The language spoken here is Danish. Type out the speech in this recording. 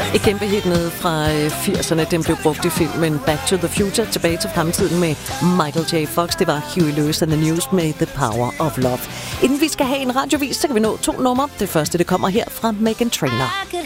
Et kæmpe hit nede fra 80'erne. Den blev brugt i filmen Back to the Future, tilbage til fremtiden med Michael J. Fox. Det var Huey Lewis and the News med The Power of Love. Inden vi skal have en radiovis, så kan vi nå 2 numre. Det første, det kommer her fra Meghan Trainor.